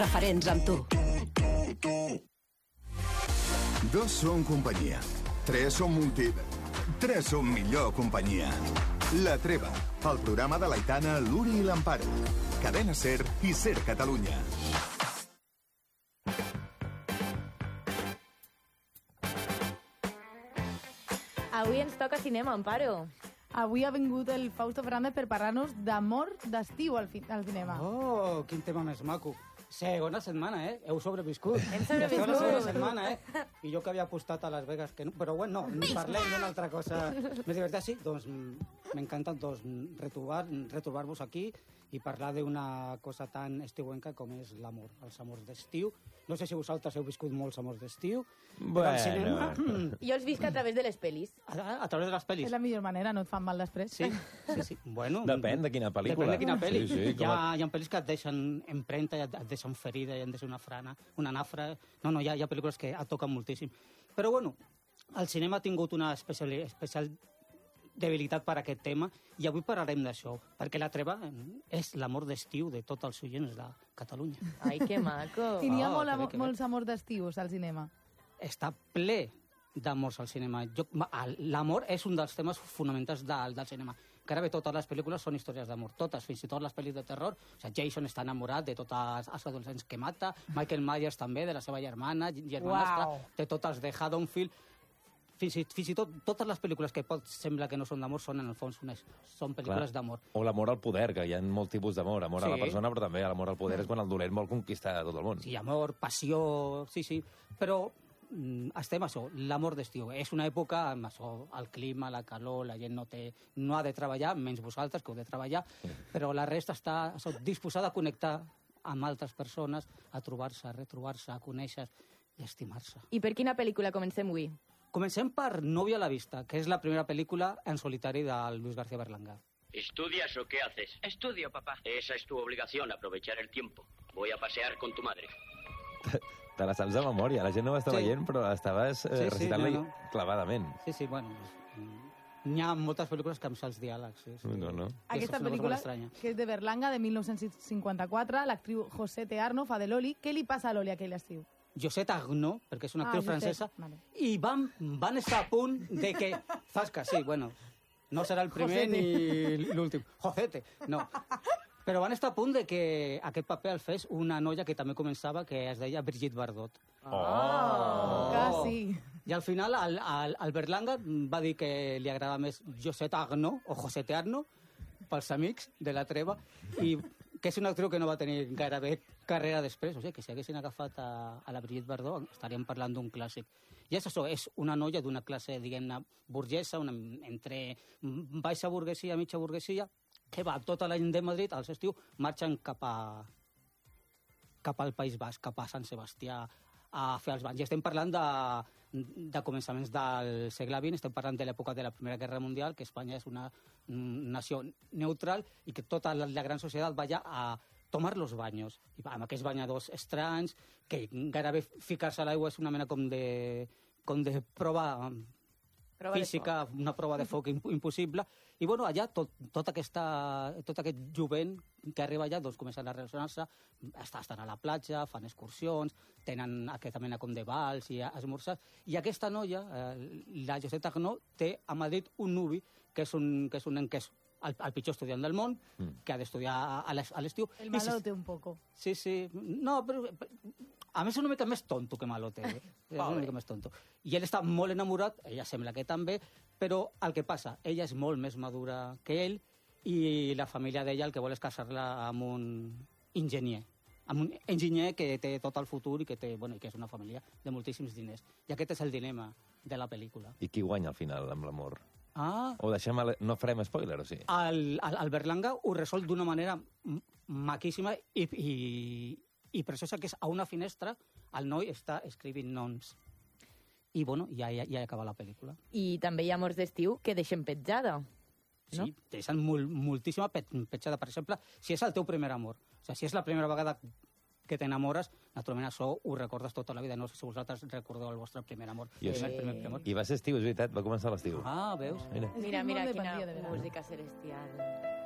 Referents amb tu. 2 són companyia. 3 són 3 són millor companyia. La Treva, el programa de l'Aitana, l'Uri i l'Amparo. Cadena Ser i Ser Catalunya. Avui ens toca cinema, Amparo. Avui ha vingut el Fausto Fernández per parlar-nos d'amor d'estiu al cinema. Oh, quin tema més maco. Segona setmana, Heu sobreviscut. Hem sobreviscut. La segona setmana, I jo que havia apostat a Las Vegas, que no, però bueno, ni parlem d'una altra cosa més divertida. Sí, doncs m'encanta retrobar-vos aquí i parlar d'una cosa tan estiuenca com és l'amor, els amors d'estiu. No sé si vosaltres heu viscut molts amors d'estiu. Bueno. Jo els visc a través de les pel·lis. A través de les pel·lis. És la millor manera, no et fan mal després. Sí. Bueno, Depèn de quina pel·lícula. Depèn de quina pel·li. Sí, hi ha pel·lis que et deixen empremta, et deixen ferida, i et deixen una nafra. No, hi ha pel·lícules que et toquen moltíssim. Però bueno, el cinema ha tingut una especial debilitat per aquest tema, i avui parlarem d'això, perquè La Treva és l'amor d'estiu de tots els oients de Catalunya. Ai, que maco. I n'hi ha molts amors d'estius al cinema. Està ple d'amors al cinema. L'amor és un dels temes fonamentals del cinema. Gairebé totes les pel·lícules són històries d'amor. Totes, fins i tot les pel·lis de terror. O sigui, Jason està enamorat de tots els adolescents que mata, Michael Myers també, de la seva germana de tots els de Haddonfield. Fins i tot, totes les pel·lícules que pot semblar que no són d'amor són, en el fons, són pel·lícules d'amor. O l'amor al poder, que hi ha molts tipus d'amor. Amor a la persona, però també l'amor al poder és quan el dolent vol conquistar tot el món. Sí, amor, passió... Sí. Però estem això, l'amor d'estiu. És una època amb això, el clima, la calor, la gent no ha de treballar, menys vosaltres, que heu de treballar, però la resta està disposada a connectar amb altres persones, a trobar-se, a retrobar-se, a conèixer i a estimar-se. I per quina pel·lícula comencem avui? Comencem per Novia a la vista, que és la primera pel·lícula en solitari de Luis García Berlanga. ¿Estudias o qué haces? Estudio, papá. Esa es tu obligación, aprovechar el tiempo. Voy a pasear con tu madre. Te la saps de memòria. La gent no ho està veient, però estaves recitant-la clavadament. Sí, bueno... Hi ha moltes pel·lícules que em sé els diàlegs. No. Aquesta pel·lícula, que és de Berlanga, de 1954, l'actriu Josette Arno fa de Loli. Què li passa a Loli aquell estiu? Josette Arno, perquè és una actriu francesa, i van estar a punt de que... Zasca, sí, bueno, no serà el primer ni l'últim. Josete, no. Però van estar a punt de que aquest paper el fes una noia que també començava, que es deia Brigitte Bardot. Quasi. I al final el Berlanga va dir que li agrada més Josette Arno, o Josette Arno, pels amics de La Treva, i que és una actriu que no va tenir gairebé carrera després. O sigui, que si haguessin agafat a la Brigitte Bardot estaríem parlant d'un clàssic. I és això, és una noia d'una classe, diguem-ne, burgesa, entre baixa burguesia, mitja burguesia, que va tota la gent de Madrid, als estiu, marxen cap al País Basc, cap a Sant Sebastià, a fer els banys. I estem parlant de començaments del segle XX, estem parlant de l'època de la Primera Guerra Mundial, que Espanya és una nació neutral i que tota la gran societat va allà a tomar los baños. I amb aquests banyadors estranys, que gairebé ficar-se a l'aigua és una mena com de prova física, una prova de foc impossible. I bueno, allà tot aquest jovent que arriba allà doncs comencen a relacionar-se, estan a la platja, fan excursions, tenen aquesta mena com de bals i esmorzars. I aquesta noia, la Josette Arno, té a Madrid un nuvi que és un nen que és el pitjor estudiant del món, que ha d'estudiar a l'estiu. El malote un poco. Sí. No, però... A més, és una mica més tonto que malote. És una mica més tonto. I ell està molt enamorat, ella sembla que també, però el que passa, ella és molt més madura que ell i la família d'ella el que vol és casar-la amb un enginyer. Amb un enginyer que té tot el futur i que és una família de moltíssims diners. I aquest és el dilema de la pel·lícula. I qui guanya al final amb l'amor? Ah. O no farem spoiler, o sí? El Berlanga ho resol d'una manera maquíssima i per això és que és a una finestra el noi està escrivint noms. I bueno, ja acaba la pel·lícula. I també hi ha amors d'estiu que deixen petjada. No? Sí, deixen moltíssima petjada. Per exemple, si és el teu primer amor, o sigui, si és la primera vegada que t'enamores, naturalment això ho recordes tota la vida. No sé si vosaltres recordeu el vostre primer amor. Primer amor. I va ser estiu, és veritat, va començar l'estiu. Ah, veus? Mira quina música celestial.